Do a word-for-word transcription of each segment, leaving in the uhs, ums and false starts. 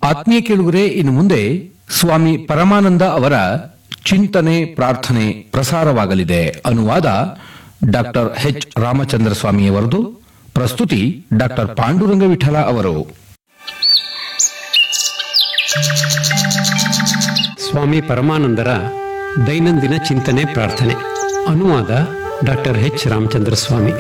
ಆತ್ಮೀಯ ಕೇಳುಗರೆ, ಇನ್ನು ಮುಂದೆ ಸ್ವಾಮಿ ಪರಮಾನಂದ ಅವರ ಚಿಂತನೆ ಪ್ರಾರ್ಥನೆ ಪ್ರಸಾರವಾಗಲಿದೆ. ಅನುವಾದ ಡಾಕ್ಟರ್ ಎಚ್ ರಾಮಚಂದ್ರ ಸ್ವಾಮಿಯವರದು. ಪ್ರಸ್ತುತಿ ಡಾಕ್ಟರ್ ಪಾಂಡುರಂಗ ವಿಠಲ ಅವರು. ಸ್ವಾಮಿ ಪರಮಾನಂದರ ದೈನಂದಿನ ಚಿಂತನೆ ಪ್ರಾರ್ಥನೆ. ಅನುವಾದ ಡಾಕ್ಟರ್ ಎಚ್ ರಾಮಚಂದ್ರ ಸ್ವಾಮಿ.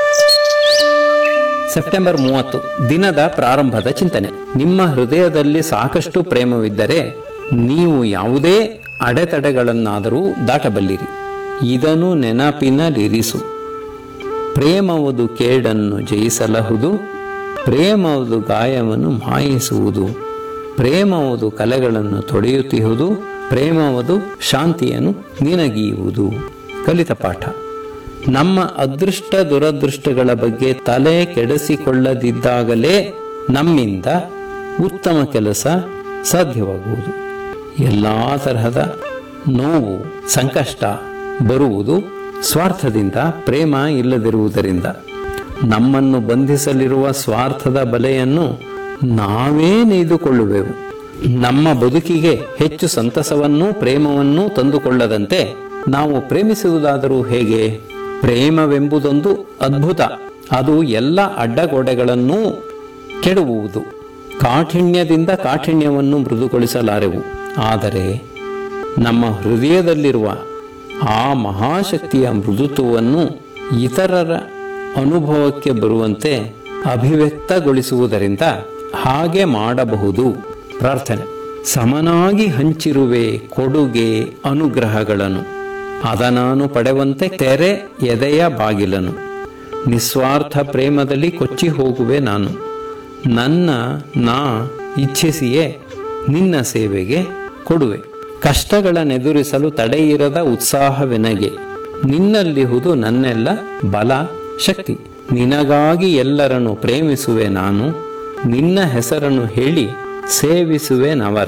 ಸೆಪ್ಟೆಂಬರ್ ಮೂವತ್ತು, ದಿನದ ಪ್ರಾರಂಭದ ಚಿಂತನೆ. ನಿಮ್ಮ ಹೃದಯದಲ್ಲಿ ಸಾಕಷ್ಟು ಪ್ರೇಮವಿದ್ದರೆ ನೀವು ಯಾವುದೇ ಅಡೆತಡೆಗಳನ್ನಾದರೂ ದಾಟಬಲ್ಲಿರಿ. ಇದನ್ನು ನೆನಪಿನಲ್ಲಿರಿಸು. ಪ್ರೇಮವುದು ಕೇಡನ್ನು ಜಯಿಸಲಹುದು, ಪ್ರೇಮವುದು ಗಾಯವನ್ನು ಮಾಯಿಸುವುದು, ಪ್ರೇಮವುದು ಕಲೆಗಳನ್ನು ತೊಡೆಯುತ್ತಿಹುದು, ಪ್ರೇಮವುದು ಶಾಂತಿಯನ್ನು ನಿನಗಿಯುವುದು. ಕಲಿತ ಪಾಠ: ನಮ್ಮ ಅದೃಷ್ಟ ದುರದೃಷ್ಟಗಳ ಬಗ್ಗೆ ತಲೆ ಕೆಡಿಸಿಕೊಳ್ಳದಿದ್ದಾಗಲೇ ನಮ್ಮಿಂದ ಉತ್ತಮ ಕೆಲಸ ಸಾಧ್ಯವಾಗುವುದು. ಎಲ್ಲ ತರಹದ ನೋವು ಸಂಕಷ್ಟ ಬರುವುದು ಸ್ವಾರ್ಥದಿಂದ, ಪ್ರೇಮ ಇಲ್ಲದಿರುವುದರಿಂದ. ನಮ್ಮನ್ನು ಬಂಧಿಸಲಿರುವ ಸ್ವಾರ್ಥದ ಬಲೆಯನ್ನು ನಾವೇ ನೇಯ್ದುಕೊಳ್ಳುವೆವು. ನಮ್ಮ ಬದುಕಿಗೆ ಹೆಚ್ಚು ಸಂತಸವನ್ನೂ ಪ್ರೇಮವನ್ನೂ ತಂದುಕೊಳ್ಳದಂತೆ ನಾವು ಪ್ರೇಮಿಸುವುದಾದರೂ ಹೇಗೆ? ಪ್ರೇಮವೆಂಬುದೊಂದು ಅದ್ಭುತ. ಅದು ಎಲ್ಲ ಅಡ್ಡಗೋಡೆಗಳನ್ನೂ ಕೆಡವುವುದು. ಕಾಠಿಣ್ಯದಿಂದ ಕಾಠಿಣ್ಯವನ್ನು ಮೃದುಗೊಳಿಸಲಾರೆವು. ಆದರೆ ನಮ್ಮ ಹೃದಯದಲ್ಲಿರುವ ಆ ಮಹಾಶಕ್ತಿಯ ಮೃದುತ್ವವನ್ನು ಇತರರ ಅನುಭವಕ್ಕೆ ಬರುವಂತೆ ಅಭಿವ್ಯಕ್ತಗೊಳಿಸುವುದರಿಂದ ಹಾಗೆ ಮಾಡಬಹುದು. ಪ್ರಾರ್ಥನೆ: ಸಮನಾಗಿ ಹಂಚಿರುವೆ ಕೊಡುಗೆ ಅನುಗ್ರಹಗಳನ್ನು, ಅದ ನಾನು ಪಡೆವಂತೆ ತೆರೆ ಎದೆಯ ಬಾಗಿಲನು. ನಿಸ್ವಾರ್ಥ ಪ್ರೇಮದಲ್ಲಿ ಕೊಚ್ಚಿ ಹೋಗುವೆ ನಾನು. ನನ್ನ ನಾ ಇಚ್ಛಿಸಿಯೇ ನಿನ್ನ ಸೇವೆಗೆ ಕೊಡುವೆ. ಕಷ್ಟಗಳನ್ನೆದುರಿಸಲು ತಡೆಯಿರದ ಉತ್ಸಾಹವೆನಗೆ. ನಿನ್ನಲ್ಲಿಹುದು ನನ್ನೆಲ್ಲ ಬಲ ಶಕ್ತಿ. ನಿನಗಾಗಿ ಎಲ್ಲರನ್ನು ಪ್ರೇಮಿಸುವೆ ನಾನು. ನಿನ್ನ ಹೆಸರನ್ನು ಹೇಳಿ ಸೇವಿಸುವೆ ನವರ.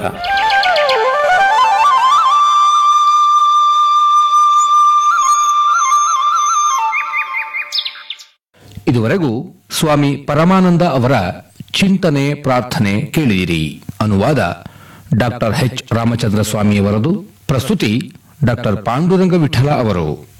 ಇದುವರೆಗೂ ಸ್ವಾಮಿ ಪರಮಾನಂದ ಅವರ ಚಿಂತನೆ ಪ್ರಾರ್ಥನೆ ಕೇಳಿದಿರಿ. ಅನುವಾದ ಡಾಕ್ಟರ್ ಎಚ್ ರಾಮಚಂದ್ರ ಸ್ವಾಮಿಯವರದು. ಪ್ರಸ್ತುತಿ ಡಾಕ್ಟರ್ ಪಾಂಡುರಂಗ ವಿಠಲ ಅವರು.